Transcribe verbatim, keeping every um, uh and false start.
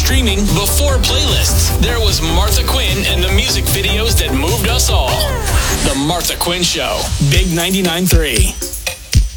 streaming before playlists. There was Martha Quinn and the music videos that moved us all. The Martha Quinn Show. Big ninety-nine point three.